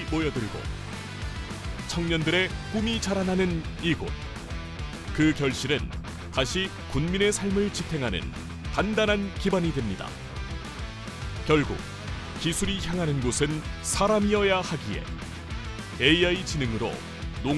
모여들고 청년들의 꿈이 자라나는 이곳. 그 결실은 다시 군민의 삶을 지탱하는 단단한 기반이 됩니다. 결국 기술이 향하는 곳은 사람이어야 하기에 AI 지능으로